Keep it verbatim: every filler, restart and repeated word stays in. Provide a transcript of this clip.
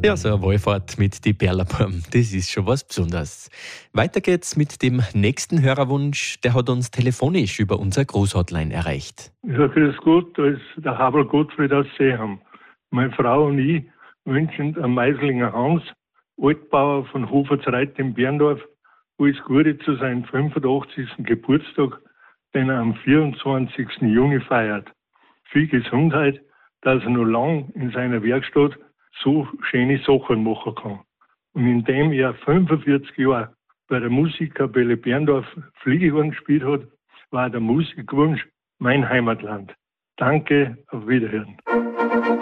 Ja, so eine Wallfahrt mit die Perlerburm, das ist schon was Besonderes. Weiter geht's mit dem nächsten Hörerwunsch, der hat uns telefonisch über unsere Großhotline erreicht. Ja, grüß Gott, da ist der Haberl Gottfried aus Seeham. Meine Frau und ich wünschen am Meislinger Hans, Altbauer von Hofertsreit in Berndorf, alles Gute zu seinem fünfundachtzigsten Geburtstag, den er am vierundzwanzigsten Juni feiert. Viel Gesundheit, dass er noch lang in seiner Werkstatt so schöne Sachen machen kann. Und indem er fünfundvierzig Jahre bei der Musikkapelle Berndorf Fliegehorn gespielt hat, war der Musikwunsch mein Heimatland. Danke, auf Wiederhören.